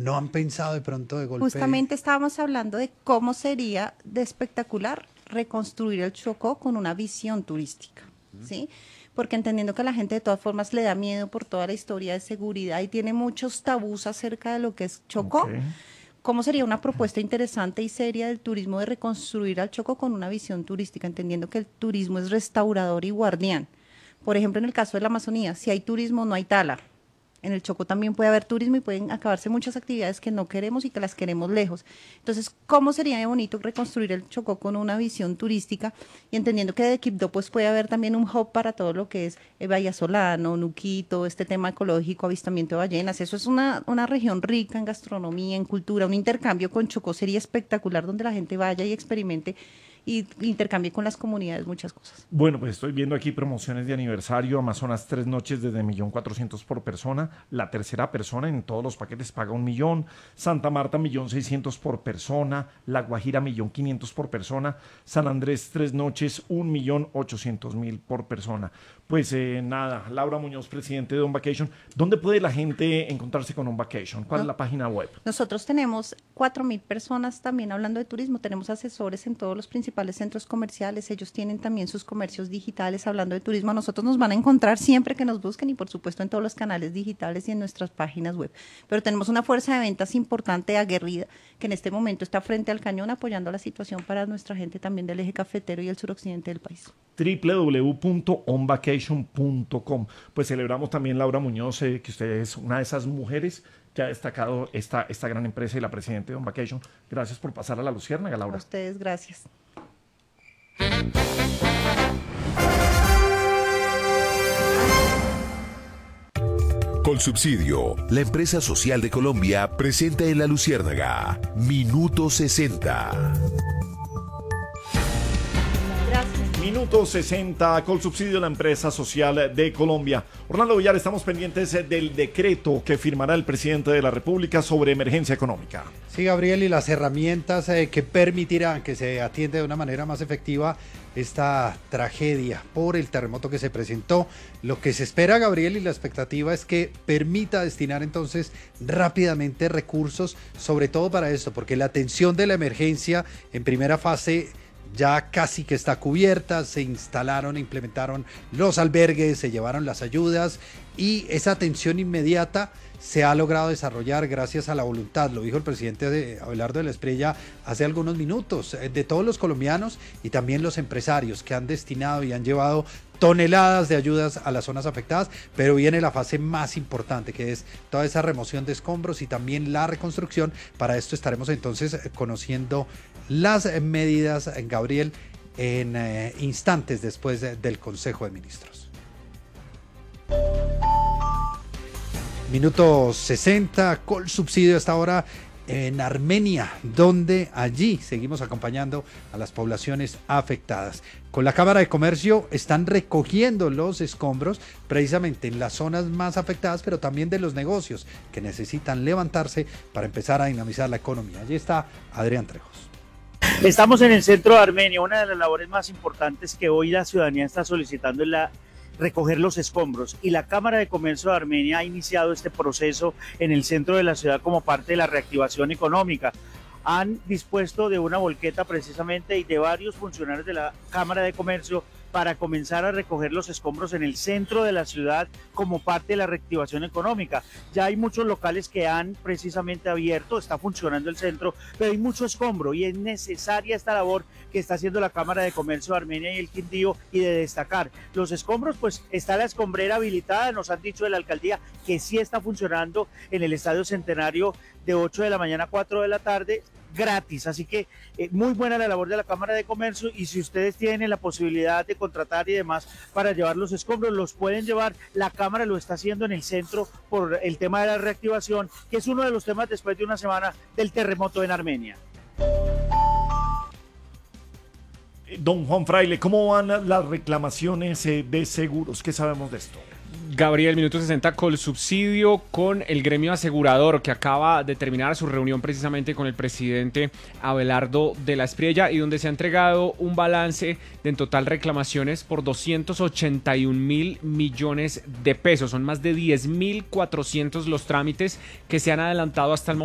¿No han pensado de pronto de golpe? Justamente estábamos hablando de cómo sería de espectacular reconstruir el Chocó con una visión turística, ¿sí? Porque entendiendo que a la gente de todas formas le da miedo por toda la historia de seguridad y tiene muchos tabús acerca de lo que es Chocó. Ok. ¿Cómo sería una propuesta interesante y seria del turismo de reconstruir al Chocó con una visión turística, entendiendo que el turismo es restaurador y guardián? Por ejemplo, en el caso de la Amazonía, si hay turismo, no hay tala. En el Chocó también puede haber turismo y pueden acabarse muchas actividades que no queremos y que las queremos lejos. Entonces, ¿cómo sería de bonito reconstruir el Chocó con una visión turística? Y entendiendo que de Quibdó pues puede haber también un hub para todo lo que es Bahía Solano, Nuquito, este tema ecológico, avistamiento de ballenas. Eso es una región rica en gastronomía, en cultura. Un intercambio con Chocó sería espectacular donde la gente vaya y experimente y intercambie con las comunidades muchas cosas. Bueno, pues estoy viendo aquí promociones de aniversario, Amazonas 3 noches desde 1.400.000 por persona, la tercera persona en todos los paquetes paga 1.000.000, Santa Marta 1.600.000 por persona, La Guajira 1.500.000 por persona, San Andrés 3 noches 1.800.000 por persona. Pues nada, Laura Muñoz, presidente de On Vacation, ¿dónde puede la gente encontrarse con On Vacation? ¿Cuál es la página web? Nosotros tenemos 4.000 personas también hablando de turismo, tenemos asesores en todos los principales centros comerciales, ellos tienen también sus comercios digitales hablando de turismo, a nosotros nos van a encontrar siempre que nos busquen y por supuesto en todos los canales digitales y en nuestras páginas web, pero tenemos una fuerza de ventas importante, aguerrida, que en este momento está frente al cañón apoyando la situación para nuestra gente también del eje cafetero y el suroccidente del país. www.onvacation.com. Pues celebramos también, Laura Muñoz, que usted es una de esas mujeres que ha destacado esta gran empresa y la presidenta de On Vacation. Gracias por pasar a la Luciérnaga, Laura. A ustedes, gracias. Colsubsidio, la empresa social de Colombia, presenta en La Luciérnaga Minuto 60. Minuto 60, Colsubsidio, la empresa social de Colombia. Orlando Villar, estamos pendientes del decreto que firmará el presidente de la República sobre emergencia económica. Sí, Gabriel, y las herramientas que permitirán que se atienda de una manera más efectiva esta tragedia por el terremoto que se presentó. Lo que se espera, Gabriel, y la expectativa es que permita destinar entonces rápidamente recursos, sobre todo para esto, porque la atención de la emergencia en primera fase ya casi que está cubierta, se instalaron e implementaron los albergues, se llevaron las ayudas y esa atención inmediata se ha logrado desarrollar gracias a la voluntad, lo dijo el presidente Abelardo de la Espriella hace algunos minutos, de todos los colombianos y también los empresarios que han destinado y han llevado toneladas de ayudas a las zonas afectadas, pero viene la fase más importante, que es toda esa remoción de escombros y también la reconstrucción. Para esto estaremos entonces conociendo las medidas, Gabriel, en instantes después del Consejo de Ministros. Minuto 60, Colsubsidio hasta ahora en Armenia, donde allí seguimos acompañando a las poblaciones afectadas. Con la Cámara de Comercio están recogiendo los escombros precisamente en las zonas más afectadas, pero también de los negocios que necesitan levantarse para empezar a dinamizar la economía. Allí está Adrián Trejos. Estamos en el centro de Armenia. Una de las labores más importantes que hoy la ciudadanía está solicitando es recoger los escombros, y la Cámara de Comercio de Armenia ha iniciado este proceso en el centro de la ciudad como parte de la reactivación económica. Han dispuesto de una volqueta precisamente y de varios funcionarios de la Cámara de Comercio para comenzar a recoger los escombros en el centro de la ciudad como parte de la reactivación económica. Ya hay muchos locales que han precisamente abierto, está funcionando el centro, pero hay mucho escombro y es necesaria esta labor que está haciendo la Cámara de Comercio de Armenia y el Quindío, y de destacar los escombros. Pues está la escombrera habilitada, nos han dicho de la alcaldía que sí está funcionando en el Estadio Centenario de 8 de la mañana a 4 de la tarde, gratis, así que muy buena la labor de la Cámara de Comercio, y si ustedes tienen la posibilidad de contratar y demás para llevar los escombros, los pueden llevar. La Cámara lo está haciendo en el centro por el tema de la reactivación, que es uno de los temas después de una semana del terremoto en Armenia. Don Juan Fraile, ¿cómo van las reclamaciones de seguros? ¿Qué sabemos de esto? Gabriel, minuto 60, Colsubsidio con el gremio asegurador, que acaba de terminar su reunión precisamente con el presidente Abelardo de la Espriella, y donde se ha entregado un balance de en total reclamaciones por 281.000 millones de pesos. Son más de 10.400 los trámites que se han adelantado hasta el momento.